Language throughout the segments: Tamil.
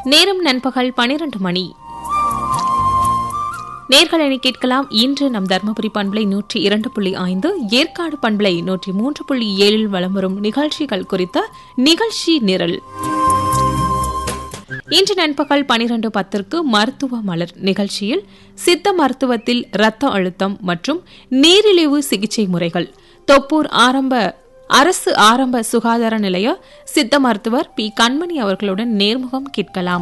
நேரம் நண்பகல் 12 மணி. நேர்களை கேட்கலாம். இன்று நம் தர்மபுரி பண்பலை 102.5, ஏற்காடு பண்பலை 103.7 வலம் வரும் நிகழ்ச்சிகள் குறித்த நிகழ்ச்சி நிரல். இன்று நண்பகல் 12:10 மருத்துவ மலர் நிகழ்ச்சியில் சித்த மருத்துவத்தில் இரத்த அழுத்தம் மற்றும் நீரிழிவு சிகிச்சை முறைகள், தொப்பூர் அரசு ஆரம்ப சுகாதார நிலைய சித்த மருத்துவர் பி. கண்மணி அவர்களுடன் நேர்முகம் கேட்கலாம்.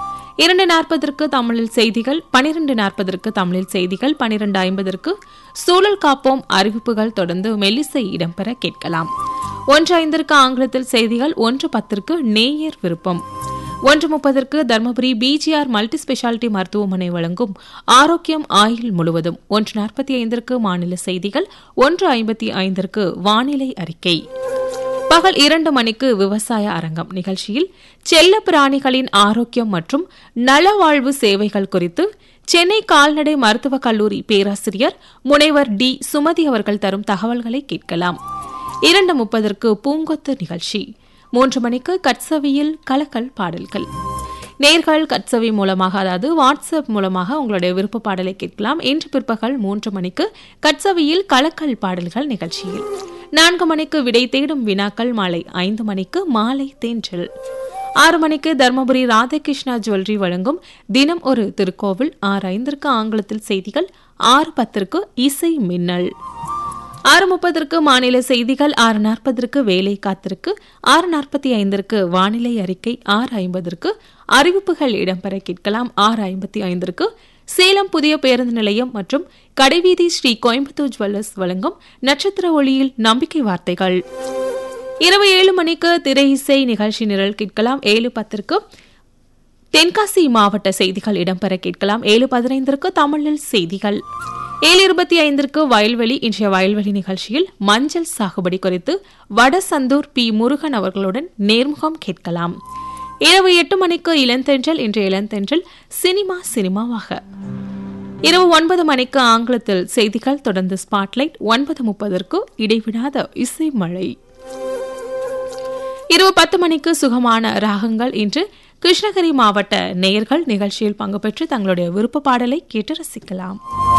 2:40 தமிழில் செய்திகள், 12:40 தமிழில் செய்திகள், 12:50 சூழல் காப்போம் அறிவிப்புகள் தொடர்ந்து மெல்லிசை இடம்பெற கேட்கலாம். 1:05 ஆங்கிலத்தில் செய்திகள், 1:10 நேயர் விருப்பம், 1:30 தர்மபுரி BGR மல்டி ஸ்பெஷாலிட்டி மருத்துவமனை வழங்கும் ஆரோக்கியம் ஆயுள் முழுவதும், 1:45 மாநில செய்திகள், 1:55 வானிலை அறிக்கை. பகல் 2 மணிக்கு விவசாய அரங்கம் நிகழ்ச்சியில் செல்ல பிராணிகளின் ஆரோக்கியம் மற்றும் நலவாழ்வு சேவைகள் குறித்து சென்னை கால்நடை மருத்துவக் கல்லூரி பேராசிரியர் முனைவர் டி. சுமதி அவர்கள் தரும் தகவல்களை கேட்கலாம். 2:30 பூங்கொத்து நிகழ்ச்சி. 3 மணிக்கு கட்சவியில் கலக்கல் பாடல்கள். நேர்கள் கட்சவி மூலமாக, அதாவது வாட்ஸ்அப் மூலமாக உங்களுடைய விருப்ப பாடலை கேட்கலாம். இன்று பிற்பகல் 3 மணிக்கு கட்சவியில் கலக்கல் பாடல்கள் நிகழ்ச்சியில். 4 மணிக்கு விடை தேடும் வினாக்கள். மாலை 5 மணிக்கு மாலை தேன்றல். 6 மணிக்கு தர்மபுரி ராதாகிருஷ்ணா ஜுவல்லரி வழங்கும் தினம் ஒரு திருக்கோவில். 6:05 ஆங்கிலத்தில் செய்திகள், 6:10 இசை மின்னல். 6:30 மாநில செய்திகள், 6:40 வேலை காத்திருக்கு, 6:45 வானிலை அறிக்கை, 6:50 அறிவிப்புகள் இடம்பெற கேட்கலாம். 6:55 சேலம் புதிய பேருந்து நிலையம் மற்றும் கடைவீதி ஸ்ரீ கோயம்புத்தூர் ஜுவல்லர்ஸ் வழங்கும் நட்சத்திர ஒளியில் நம்பிக்கை வார்த்தைகள். இரவு 7 மணிக்கு திரை இசை நிகழ்ச்சி நிரல் கேட்கலாம். 7:10 தென்காசி மாவட்ட செய்திகள் இடம்பெற கேட்கலாம். 7:15 தமிழில் செய்திகள். 7:25 வயல்வெளி. இன்றைய வயல்வெளி நிகழ்ச்சியில் மஞ்சள் சாகுபடி குறித்து வடசந்தூர் பி. முருகன் அவர்களுடன் நேர்முகம் கேட்கலாம். இரவு 8 மணிக்கு இளந்தென்றல். இன்றைய இளந்தென்றல் சினிமாவாக. இரவு 9 மணிக்கு ஆங்கிலத்தில் செய்திகள், தொடர்ந்து ஸ்பாட்லைட். 9:30 இடைவிடாத இசை மழை. இரவு 10 மணிக்கு சுகமான ராகங்கள். இன்று கிருஷ்ணகிரி மாவட்ட நேயர்கள் நிகழ்ச்சியில் பங்கு பெற்று தங்களுடைய விருப்ப பாடலை கேட்டு ரசிக்கலாம்.